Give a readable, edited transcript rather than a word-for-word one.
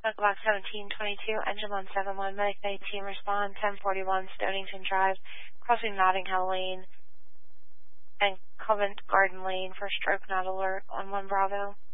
Box 1722, engine 171, medic bay team respond, 1041 Stonington Drive, crossing Notting Hill Lane and Covent Garden Lane for stroke not alert on 1 Bravo.